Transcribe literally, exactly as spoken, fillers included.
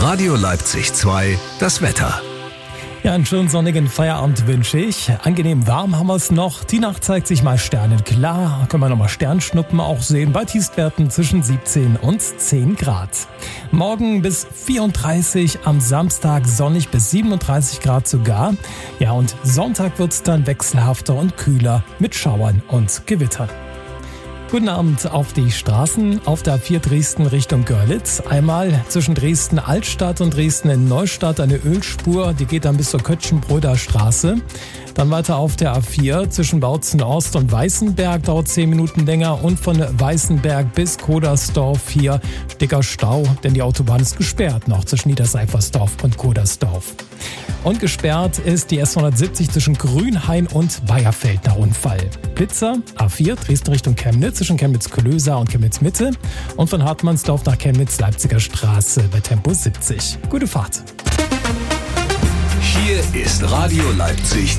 Radio Leipzig zwei, das Wetter. Ja, einen schönen sonnigen Feierabend wünsche ich. Angenehm warm haben wir es noch. Die Nacht zeigt sich mal sternenklar. Können wir nochmal Sternschnuppen auch sehen bei Tiefstwerten zwischen siebzehn und zehn Grad. Morgen bis vierunddreißig, am Samstag sonnig bis siebenunddreißig Grad sogar. Ja, und Sonntag wird es dann wechselhafter und kühler mit Schauern und Gewittern. Guten Abend auf die Straßen. Auf der A vier Dresden Richtung Görlitz. Einmal zwischen Dresden-Altstadt und Dresden-Neustadt eine Ölspur, die geht dann bis zur Kötschenbröder Straße. Dann weiter auf der A vier zwischen Bautzen-Ost und Weißenberg, dauert zehn Minuten länger. Und von Weißenberg bis Kodersdorf hier dicker Stau, denn die Autobahn ist gesperrt noch zwischen Niederseifersdorf und Kodersdorf. Und gesperrt ist die S hundertsiebzig zwischen Grünhain und Bayerfeld nach Unfall. Blitzer, A vier, Dresden Richtung Chemnitz zwischen Chemnitz-Klöser und Chemnitz-Mitte. Und von Hartmannsdorf nach Chemnitz-Leipziger Straße bei Tempo siebzig. Gute Fahrt. Hier ist Radio Leipzig